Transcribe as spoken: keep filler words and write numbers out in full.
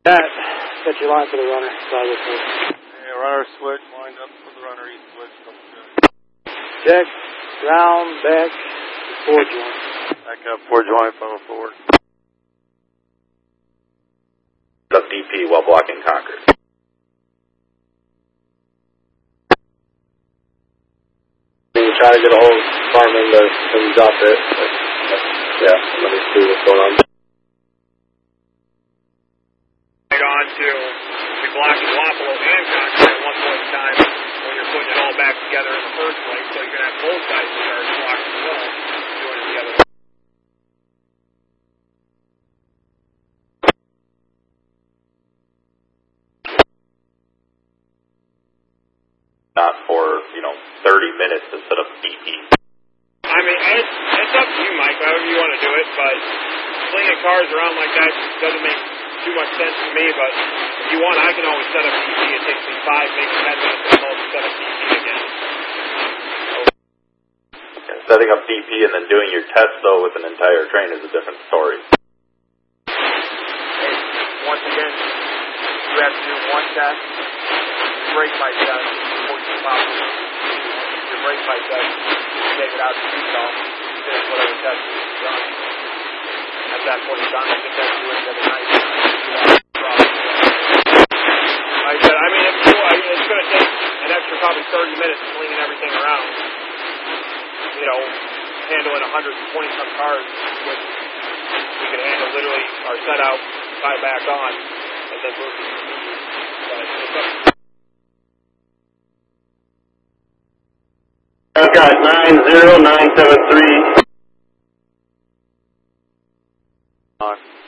That, set your line for the runner. Side of the Yeah, runner switch, wind up for the runner, east switch, double check. check, round, back, forward joint. Back up, forward joint, follow forward. Up D P while blocking Concord. We try to get a hold of Farman to when he's off it. But, yeah, let me see what's going on. On to we blocked Wapello and Concord at one point in time when you're putting it all back together in the first place, so you're going to have both sides of the cars blocked as well, doing it the other way. Not for, you know, thirty minutes to set up D P. I mean, it's, it's up to you, Mike, however you want to do it, but slinging cars around like that doesn't make too much sense to me, but if you want, I can always set up D P. It takes me five, maybe ten minutes to almost set up D P again. And setting up D P and then doing your test, though, with an entire train is a different story. And once again, you have to do one test, brake by test, before you pop it. Your brake by test, you take it out to Utah, finish whatever test is done. At that point in time, I think that's doing the other night. Like I said, I mean, it's, cool. I mean, it's going to take an extra probably thirty minutes slinging everything around. You know, handling one hundred twenty some cars, which we can handle literally our set out, tie back on, and then move to the but it's up. I've got nine zero nine seven three. On.